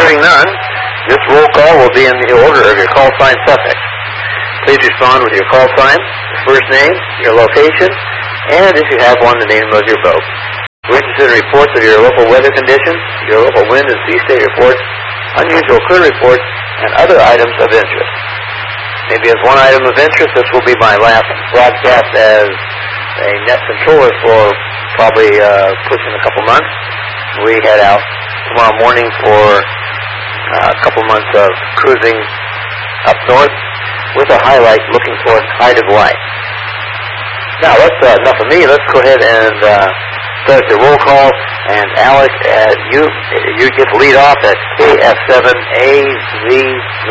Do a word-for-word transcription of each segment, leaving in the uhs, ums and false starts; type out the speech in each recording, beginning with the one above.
Hearing none, this roll call will be in the order of your call sign suffix. Please respond with your call sign, your first name, your location, and if you have one, the name of your boat. We're interested in reports of your local weather conditions, your local wind and sea state reports, unusual current reports, and other items of interest. Maybe as one item of interest, this will be my last broadcast as a net controller for probably uh, pushing a couple months. We head out tomorrow morning for uh, a couple months of cruising up north with a highlight looking toward Haida Gwaii. Now, let's, uh, enough of me. Let's go ahead and uh, start the roll call. And Alec, uh, you you get to lead off at K F seven A Z V.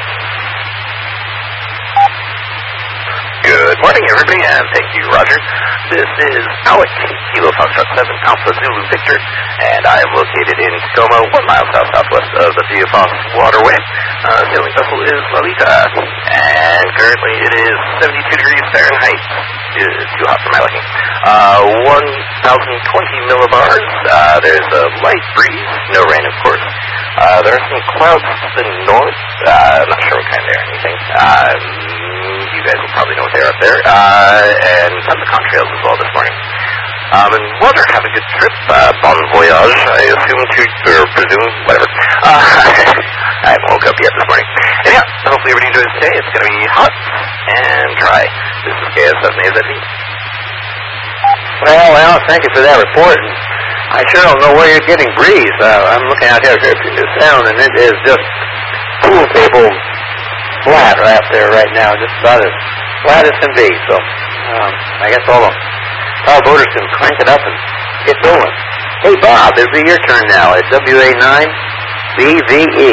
Good morning, everybody, and thank you, Roger. This is Alec, Kilo Foxtrot seven, Alpha Zulu Victor, and I am located in Tacoma, one mile south-southwest of the Theophos Waterway. Uh, sailing vessel is Lalita, and currently it is seventy-two degrees Fahrenheit. It's too hot for my liking. Uh, one thousand twenty millibars. Uh, there's a light breeze, no rain, of course. Uh, there are some clouds to the north. Uh, I'm not sure what kind they're anything. Um, you guys will probably know what they're up there. Uh, and tons of contrails as well this morning. Um, and Roger, have a good trip. Uh, bon voyage, I assume to, or presume, whatever. Uh, I haven't woke up yet this morning. And yeah, hopefully everybody enjoys today. It's going to be hot and dry. This is K S seven A Z V. Well, Al, thank you for that report. I sure don't know where you're getting breeze. Uh, I'm looking out here at the sound, and it is just pool table flat right up there right now, just about as flat as can be. So um, I guess all the power boaters can crank it up and get going. Hey, Bob, it'll be your turn now at W A nine B V E.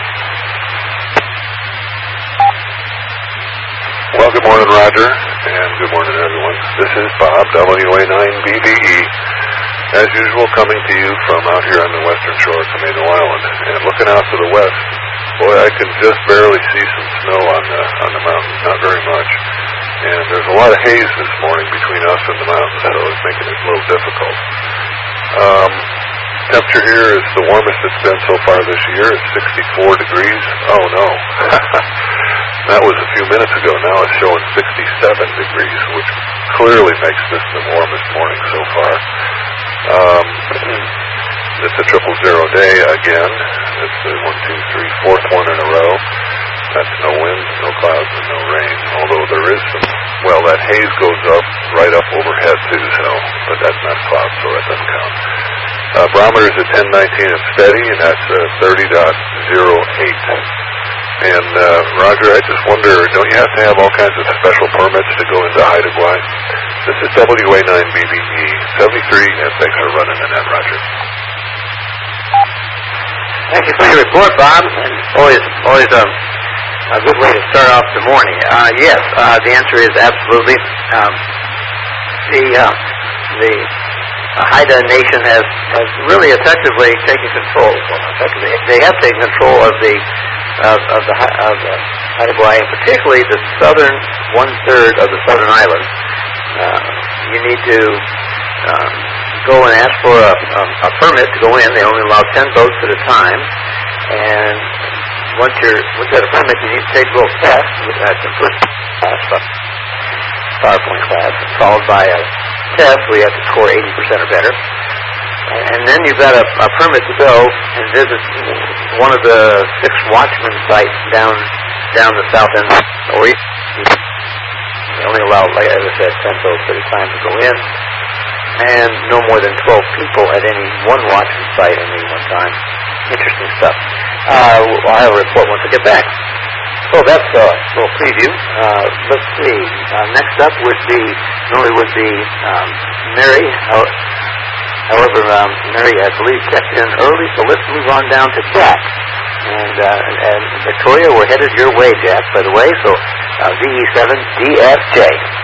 Well, good morning, Roger, and good morning, everyone. This is Bob, W A nine B V E. As usual, coming to you from out here on the western shore of Camino Island. And looking out to the west, boy, I can just barely see some snow on the on the mountains, not very much. And there's a lot of haze this morning between us and the mountains, so it's making it a little difficult. Um, temperature here is the warmest it's been so far this year. It's sixty-four degrees. Oh, no. That was a few minutes ago. Now it's showing sixty-seven degrees, which clearly makes this the warmest morning so far. Um, it's a triple zero day again. It's the one, two, three, fourth one in a row. That's no wind, no clouds, and no rain. Although there is some, well, that haze goes up right up overhead too, so, but that's not clouds, so that doesn't count. Uh, barometer's at ten nineteen and steady, and that's uh, thirty point zero eight. And, uh, Roger, I just wonder, don't you have to have all kinds of special permits to go into Haida Gwaii? This is W A nine B V E seventy-three, and thanks for running the net, Roger. Thank you for your report, Bob. And always, always a, a good way to start off the morning. Uh, yes, uh, the answer is absolutely. Um, the uh, the uh, Haida Nation has, has really effectively taken control. Well, effectively, they have taken control of the of, of the of the Haida Gwaii, and particularly the southern one third of the southern island. Uh, you need to um, go and ask for a, a, a permit to go in. They only allow ten boats at a time, and once you're once you have a permit, you need to take a little test. That's the first class, PowerPoint class, followed by a test where you have to score eighty percent or better, and then you've got a, a permit to go and visit one of the six watchman sites down down the south end, or east. They only allow, like as I said, ten boats at a time to go in, and no more than twelve people at any one watchman site at any one time. Interesting stuff. Uh, I'll have a report once I get back. So that's a little preview. Uh, let's see. Uh, next up would be, normally would be um, Mary. However, um, Mary, I believe, checked in early, so let's move on down to Jack. And, uh, and Victoria, we're headed your way, Jack, by the way, so uh, V E seven D F J.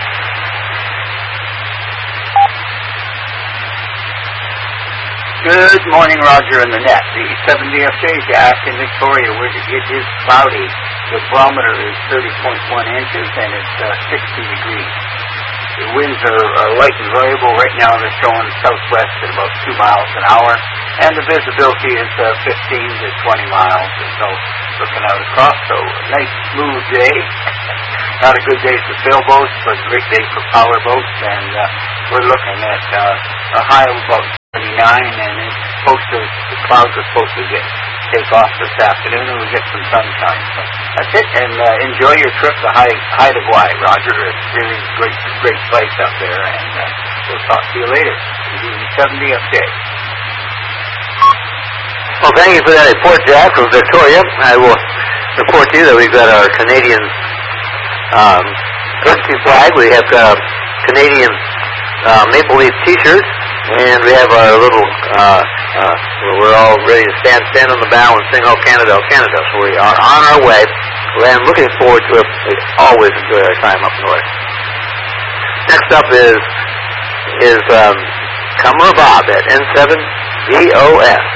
Good morning, Roger and the net. V E seven D F J, Jack in Victoria, where it is cloudy. The barometer is thirty point one inches, and it's uh, sixty degrees. the winds are, are light and variable. Right now they're showing southwest at about two miles an hour, and the visibility is uh, fifteen to twenty miles or so looking out across. So a nice smooth day. Not a good day for sailboats, but a great day for power boats, and uh, we're looking at uh, a high of about seventy-nine, and it's supposed to, the clouds are supposed to get take off this afternoon, and we get some sunshine. So that's it, and uh, enjoy your trip to Haida Gwaii, Roger. It's really a great, great place up there, and uh, we'll talk to you later. V seventy F J. Well, thank you for that report, Jack, from Victoria. I will report to you that we've got our Canadian um, courtesy flag. We have uh, Canadian uh, maple leaf T-shirts, and we have our little, uh, uh, we're all ready to stand, stand on the bow and sing, "Oh, Canada, oh, Canada." So we are on our way, and looking forward to it. We always enjoy our time up north. Next up is, is um, Cummer Bob at N seven V O S.